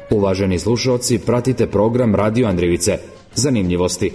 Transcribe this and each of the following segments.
Uvaženi slušalci, pratite program Radio Andrivice. Zanimljivosti.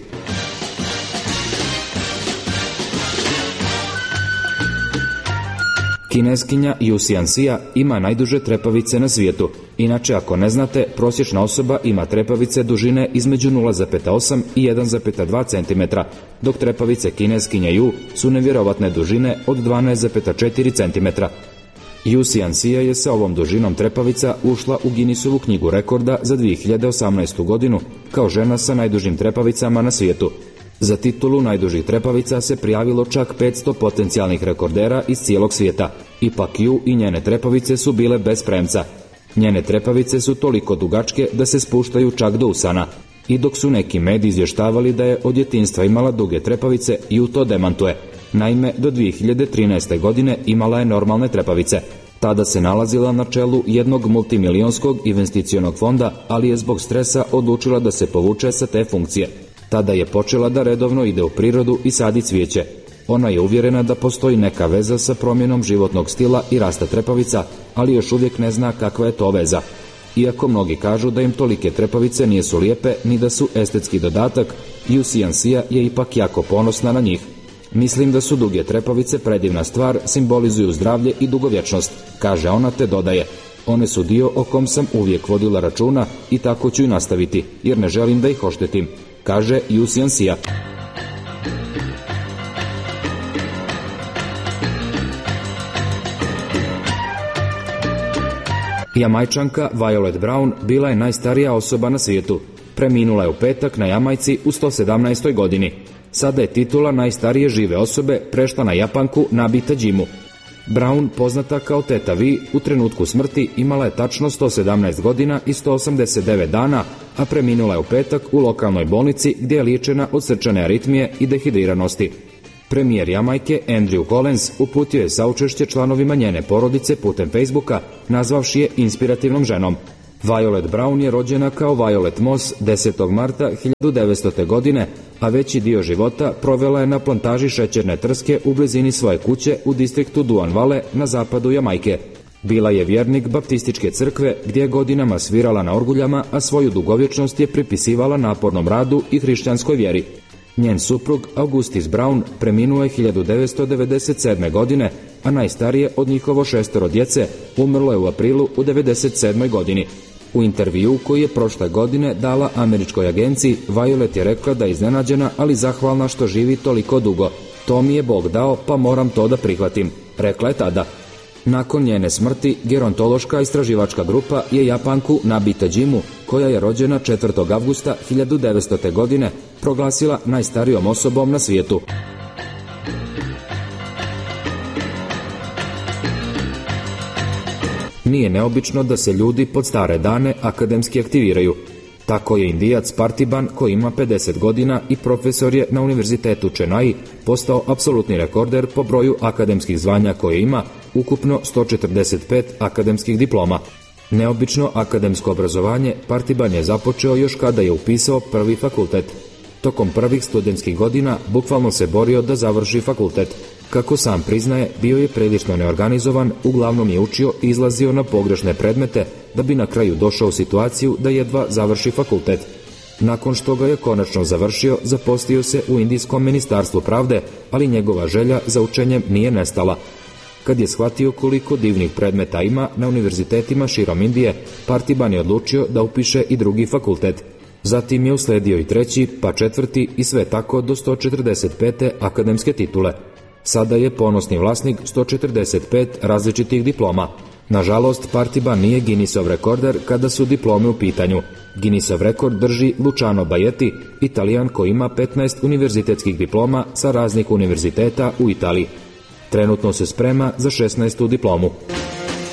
Kineskinja Ju Sianxia ima najduže trepavice na svijetu. Inače, ako ne znate, prosječna osoba ima trepavice dužine između 0,8 i 1,2 cm, dok trepavice kineskinja Ju su nevjerovatne dužine od 12,4 cm. Ju Sianxia je sa ovom dužinom trepavica ušla u Guinnessovu knjigu rekorda za 2018. godinu kao žena sa najdužim trepavicama na svijetu. Za titulu najdužih trepavica se prijavilo čak 500 potencijalnih rekordera iz cijelog svijeta. Ipak Ju i njene trepavice su bile bez premca. Njene trepavice su toliko dugačke da se spuštaju čak do usana. I dok su neki mediji izvještavali da je od djetinjstva imala duge trepavice, Ju to demantuje. Naime, do 2013. godine imala je normalne trepavice. Tada se nalazila na čelu jednog multimilijonskog investicionog fonda, ali je zbog stresa odlučila da se povuče sa te funkcije. Tada je počela da redovno ide u prirodu i sadi cvijeće. Ona je uvjerena da postoji neka veza sa promjenom životnog stila i rasta trepavica, ali još uvijek ne zna kakva je to veza. Iako mnogi kažu da im tolike trepavice nisu lijepe ni da su estetski dodatak, Ju Sianxia je ipak jako ponosna na njih. Mislim da su duge trepavice predivna stvar, simbolizuju zdravlje i dugovječnost, kaže ona te dodaje. One su dio o kom sam uvijek vodila računa i tako ću i nastaviti, jer ne želim da ih oštetim, kaže Ju Sianxia. Jamajčanka Violet Brown bila je najstarija osoba na svijetu. Preminula je u petak na Jamajci u 117. godini. Sada je titula najstarije žive osobe prešla na Japanku Nabita Džimu. Brown, poznata kao Teta Vi, u trenutku smrti imala je tačno 117 godina i 189 dana, a preminula je u petak u lokalnoj bolnici gdje je liječena od srčane aritmije i dehidriranosti. Premijer Jamajke Andrew Collins uputio je saučešće članovima njene porodice putem Facebooka, nazvavši je inspirativnom ženom. Violet Brown je rođena kao Violet Moss 10. marta 1900. godine, a veći dio života provela je na plantaži šećerne trske u blizini svoje kuće u distriktu Duan Vale na zapadu Jamajke. Bila je vjernik baptističke crkve gdje je godinama svirala na orguljama, a svoju dugovječnost je pripisivala napornom radu i hrišćanskoj vjeri. Njen suprug Augustus Brown preminuo je 1997. godine, a najstarije od njihovo 6 djece umrlo je u aprilu u 97. godini. U intervjuu koji je prošle godine dala američkoj agenciji, Violet je rekla da je iznenađena, ali zahvalna što živi toliko dugo. To mi je Bog dao, pa moram to da prihvatim, rekla je tada. Nakon njene smrti, gerontološka istraživačka grupa je Japanku Nabita Džimu, koja je rođena 4. avgusta 1900. godine, proglasila najstarijom osobom na svijetu. Nije neobično da se ljudi pod stare dane akademski aktiviraju. Tako je Indijac Parthiban, koji ima 50 godina i profesor je na univerzitetu Chennai, postao apsolutni rekorder po broju akademskih zvanja koje ima, ukupno 145 akademskih diploma. Neobično akademsko obrazovanje Parthiban je započeo još kada je upisao prvi fakultet. Tokom prvih studentskih godina bukvalno se borio da završi fakultet. Kako sam priznaje, bio je prilično neorganizovan, uglavnom je učio i izlazio na pogrešne predmete, da bi na kraju došao u situaciju da jedva završi fakultet. Nakon što ga je konačno završio, zaposlio se u Indijskom ministarstvu pravde, ali njegova želja za učenjem nije nestala. Kad je shvatio koliko divnih predmeta ima na univerzitetima širom Indije, Parthiban je odlučio da upiše i drugi fakultet. Zatim je usledio i treći, pa četvrti i sve tako do 145. akademske titule. Sada je ponosni vlasnik 145 različitih diploma. Nažalost, Parthiban nije Guinnessov rekorder kada su diplome u pitanju. Guinnessov rekord drži Luciano Bajeti, Italijan koji ima 15 univerzitetskih diploma sa raznih univerziteta u Italiji. Trenutno se sprema za 16. diplomu.